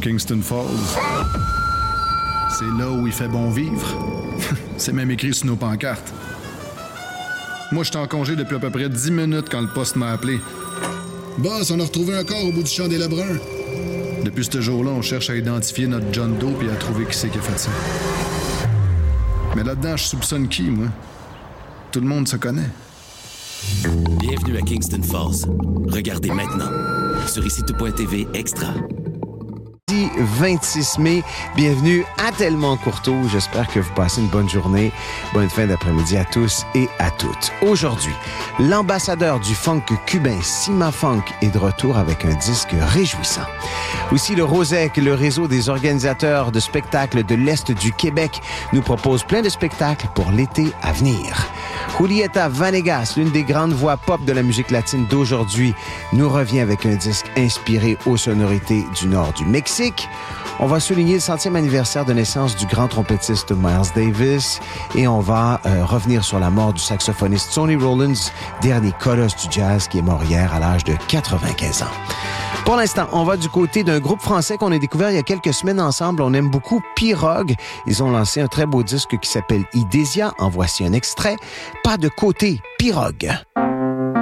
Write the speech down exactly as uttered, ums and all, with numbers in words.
Kingston Falls. C'est là où il fait bon vivre. C'est même écrit sur nos pancartes. Moi, j'étais en congé depuis à peu près dix minutes quand le poste m'a appelé. Boss, on a retrouvé un corps au bout du champ des Lebrun. Depuis ce jour-là, on cherche à identifier notre John Doe et à trouver qui c'est qui a fait ça. Mais là-dedans, je soupçonne qui, moi? Tout le monde se connaît. Bienvenue à Kingston Falls. Regardez maintenant sur ici tout point t v Extra. vingt-six mai. Bienvenue à Tellement Courteau. J'espère que vous passez une bonne journée. Bonne fin d'après-midi à tous et à toutes. Aujourd'hui, l'ambassadeur du funk cubain Cima Funk est de retour avec un disque réjouissant. Aussi, le Rosec, le réseau des organisateurs de spectacles de l'Est du Québec, nous propose plein de spectacles pour l'été à venir. Julieta Vanegas, l'une des grandes voix pop de la musique latine d'aujourd'hui, nous revient avec un disque inspiré aux sonorités du nord du Mexique. On va souligner le centième anniversaire de naissance du grand trompettiste Miles Davis et on va euh, revenir sur la mort du saxophoniste Sonny Rollins, dernier colosse du jazz qui est mort hier à l'âge de quatre-vingt-quinze ans. Pour l'instant, on va du côté d'un groupe français qu'on a découvert il y a quelques semaines ensemble. On aime beaucoup Pirogue. Ils ont lancé un très beau disque qui s'appelle Idésia. En voici un extrait. Pas de côté, Pirogue.